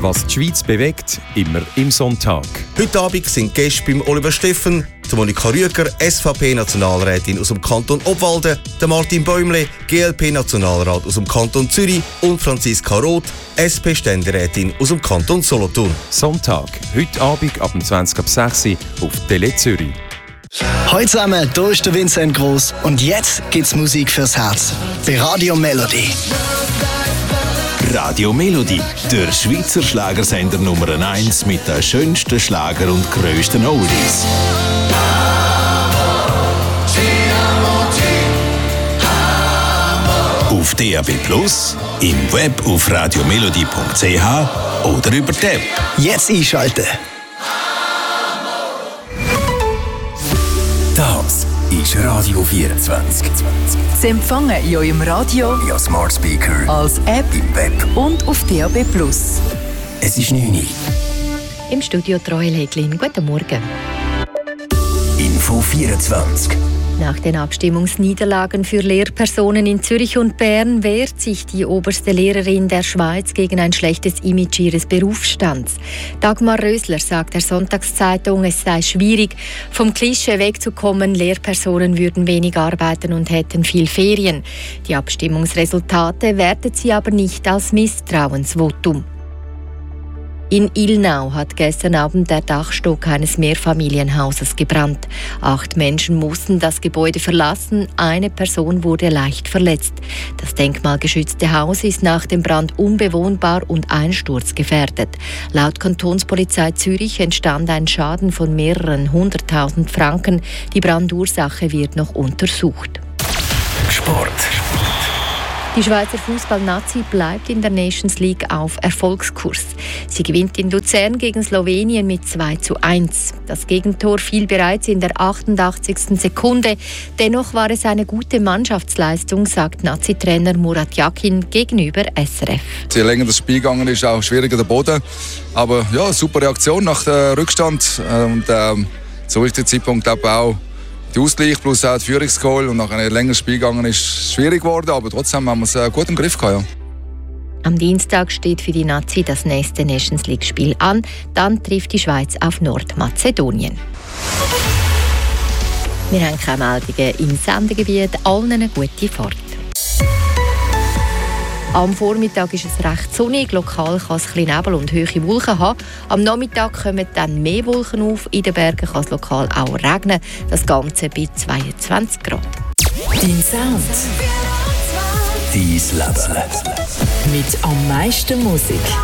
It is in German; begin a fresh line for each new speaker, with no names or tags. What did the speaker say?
Was die Schweiz bewegt, immer im Sonntag.
Heute Abend sind Gäste beim Oliver Steffen, Monika Rüeger, SVP-Nationalrätin aus dem Kanton Obwalden, der Martin Bäumle, GLP-Nationalrat aus dem Kanton Zürich und Franziska Roth, SP-Ständerätin aus dem Kanton Solothurn.
Sonntag, heute Abend ab 20:06 Uhr auf Tele Zürich.
Hallo zusammen, hier ist der Vincent Gross und jetzt gibt's Musik fürs Herz bei Radio Melody.
Radio Melody, der Schweizer Schlagersender Nummer 1 mit den schönsten Schlager und grössten Oldies. Auf DAB+, im Web auf radiomelody.ch oder über die App.
Jetzt einschalten.
Das ist Radio 24.
Sie empfangen in eurem Radio,
Ja, Smart Speaker,
als App
im Web
und auf DAB+.
Es ist 9 Uhr.
Im Studio Troy Leglin. Guten Morgen.
Info 24.
Nach den Abstimmungsniederlagen für Lehrpersonen in Zürich und Bern wehrt sich die oberste Lehrerin der Schweiz gegen ein schlechtes Image ihres Berufsstands. Dagmar Rösler sagt der Sonntagszeitung, es sei schwierig, vom Klischee wegzukommen, Lehrpersonen würden wenig arbeiten und hätten viel Ferien. Die Abstimmungsresultate wertet sie aber nicht als Misstrauensvotum. In Ilnau hat gestern Abend der Dachstock eines Mehrfamilienhauses gebrannt. 8 Menschen mussten das Gebäude verlassen, eine Person wurde leicht verletzt. Das denkmalgeschützte Haus ist nach dem Brand unbewohnbar und einsturzgefährdet. Laut Kantonspolizei Zürich entstand ein Schaden von mehreren 100.000 Franken. Die Brandursache wird noch untersucht.
Sport.
Die Schweizer Fußball-Nazi bleibt in der Nations League auf Erfolgskurs. Sie gewinnt in Luzern gegen Slowenien mit 2:1. Das Gegentor fiel bereits in der 88. Sekunde. Dennoch war es eine gute Mannschaftsleistung, sagt Nazi-Trainer Murat Yakin gegenüber SRF.
Je länger das Spiel gegangen ist, auch schwieriger der Boden. Aber ja, super Reaktion nach dem Rückstand. Und zum richtigen Zeitpunkt auch der Ausgleich plus auch das Führungsgoal. Und nach einem längeren Spiel gegangen ist es schwierig geworden, aber trotzdem haben wir es gut im Griff gehabt. Ja.
Am Dienstag steht für die Nazi das nächste Nations League-Spiel an. Dann trifft die Schweiz auf Nordmazedonien. Wir haben keine Meldungen im Sendegebiet. Allen eine gute Fahrt. Am Vormittag ist es recht sonnig, lokal kann es ein bisschen Nebel und hohe Wolken haben. Am Nachmittag kommen dann mehr Wolken auf, in den Bergen kann es lokal auch regnen. Das Ganze bei 22 Grad.
Dein Sound.
Dein Leben.
Mit am meisten Musik.